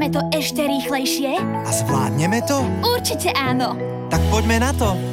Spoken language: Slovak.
Urobíme to ešte rýchlejšie? A zvládneme to? Určite áno. Tak poďme na to.